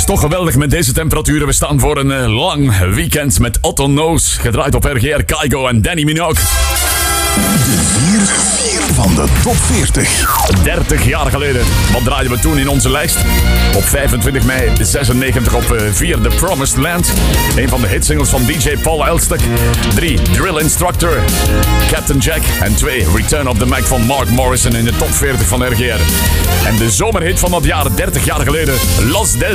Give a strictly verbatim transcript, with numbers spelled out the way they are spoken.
toch geweldig met deze temperaturen. We staan voor een uh, lang weekend met Otto Knows. Gedraaid op R G R, Kygo en Danny Minogue. De vier van de top veertig. dertig jaar geleden. Wat draaiden we toen in onze lijst? Op vijfentwintig mei zesennegentig op vier The Promised Land. Een van de hitsingles van D J Paul Elstak. drie Drill Instructor, Captain Jack. En twee Return of the Mac van Mark Morrison in de top veertig van R G R. En de zomerhit van dat jaar, dertig jaar geleden, Los del